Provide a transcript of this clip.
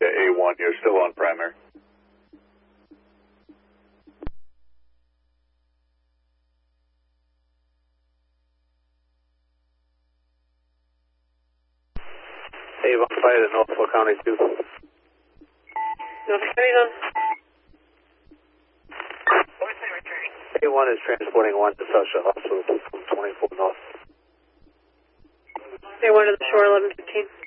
A1. You're still on primary. Avon fire to Norfolk County 2. Norfolk County on. A1 is transporting 1 to South Shore Hospital from 24 North. A1 to the shore, 1115.